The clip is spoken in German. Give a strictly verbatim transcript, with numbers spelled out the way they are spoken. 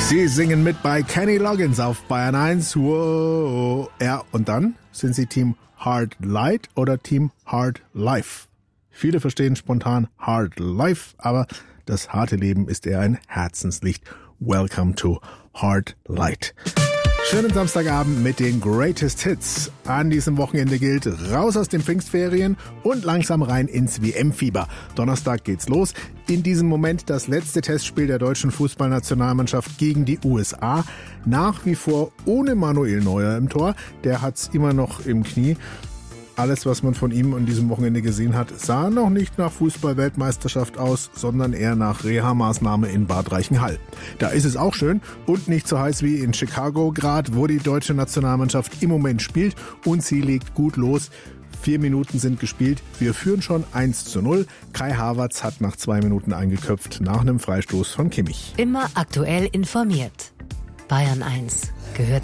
Sie singen mit bei Kenny Loggins auf Bayern eins. Wow. Ja, und dann sind Sie Team Hard Light oder Team Hard Life? Viele verstehen spontan Hard Life, aber das harte Leben ist eher ein Herzenslicht. Welcome to Hard Light. Schönen Samstagabend mit den Greatest Hits. An diesem Wochenende gilt raus aus den Pfingstferien und langsam rein ins W M-Fieber. Donnerstag geht's los. In diesem Moment das letzte Testspiel der deutschen Fußballnationalmannschaft gegen die U S A. Nach wie vor ohne Manuel Neuer im Tor. Der hat's immer noch im Knie. Alles, was man von ihm an diesem Wochenende gesehen hat, sah noch nicht nach Fußball-Weltmeisterschaft aus, sondern eher nach Reha-Maßnahme in Bad Reichenhall. Da ist es auch schön und nicht so heiß wie in Chicago, gerade wo die deutsche Nationalmannschaft im Moment spielt, und sie legt gut los. Vier Minuten sind gespielt. Wir führen schon eins zu null. Kai Havertz hat nach zwei Minuten eingeköpft nach einem Freistoß von Kimmich. Immer aktuell informiert. Bayern eins gehört